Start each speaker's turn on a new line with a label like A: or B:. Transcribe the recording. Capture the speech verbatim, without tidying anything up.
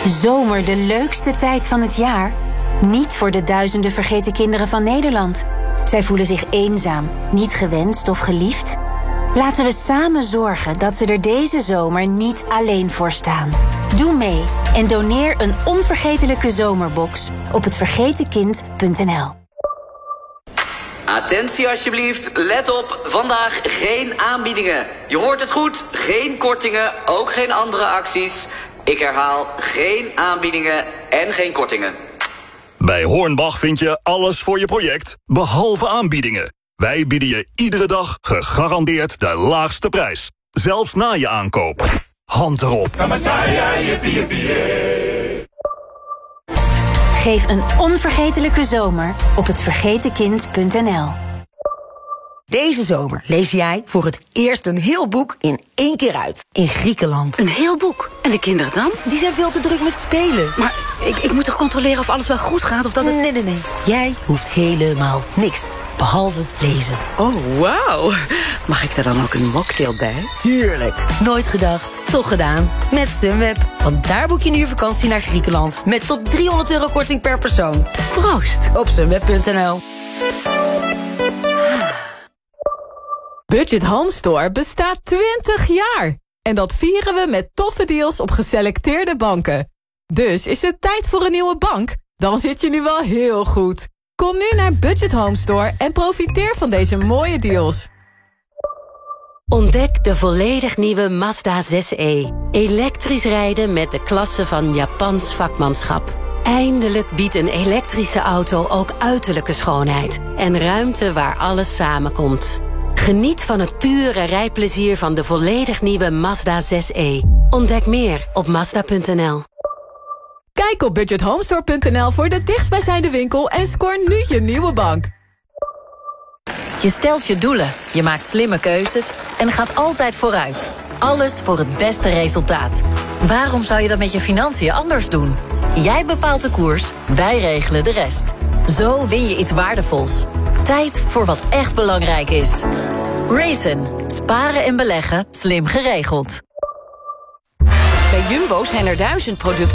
A: Zomer de leukste tijd van het jaar? Niet voor de duizenden vergeten kinderen van Nederland. Zij voelen zich eenzaam, niet gewenst of geliefd. Laten we samen zorgen dat ze er deze zomer niet alleen voor staan. Doe mee en doneer een onvergetelijke zomerbox op het vergeten kind punt n l.
B: Attentie alsjeblieft, let op, vandaag geen aanbiedingen. Je hoort het goed, geen kortingen, ook geen andere acties. Ik herhaal, geen aanbiedingen en geen kortingen.
C: Bij Hornbach vind je alles voor je project, behalve aanbiedingen. Wij bieden je iedere dag gegarandeerd de laagste prijs. Zelfs na je aankoop. Hand erop.
A: Geef een onvergetelijke zomer op het vergeten kind punt n l.
D: Deze zomer lees jij voor het eerst een heel boek in één keer uit. In Griekenland.
E: Een heel boek? En de kinderen dan?
D: Die zijn veel te druk met spelen.
E: Maar ik, ik moet toch controleren of alles wel goed gaat? Of dat het...
D: Nee, nee, nee. Jij hoeft helemaal niks. Behalve lezen.
E: Oh, wauw. Mag ik daar dan ook een mocktail bij?
D: Tuurlijk. Nooit gedacht, toch gedaan. Met Sunweb. Want daar boek je nu je vakantie naar Griekenland. Met tot driehonderd euro korting per persoon.
E: Proost.
D: Op sunweb punt n l.
F: Budget Home Store bestaat twintig jaar. En dat vieren we met toffe deals op geselecteerde banken. Dus is het tijd voor een nieuwe bank? Dan zit je nu wel heel goed. Kom nu naar Budget Home Store en profiteer van deze mooie deals.
G: Ontdek de volledig nieuwe Mazda zes e. Elektrisch rijden met de klasse van Japans vakmanschap. Eindelijk biedt een elektrische auto ook uiterlijke schoonheid. En ruimte waar alles samenkomt. Geniet van het pure rijplezier van de volledig nieuwe Mazda zes e. Ontdek meer op mazda punt n l.
F: Kijk op budget homestore punt n l voor de dichtstbijzijnde winkel en scoor nu je nieuwe bank.
H: Je stelt je doelen, je maakt slimme keuzes en gaat altijd vooruit. Alles voor het beste resultaat. Waarom zou je dat met je financiën anders doen? Jij bepaalt de koers, wij regelen de rest. Zo win je iets waardevols. Tijd voor wat echt belangrijk is. Raisin. Sparen en beleggen, slim geregeld.
I: Bij Jumbo zijn er duizend producten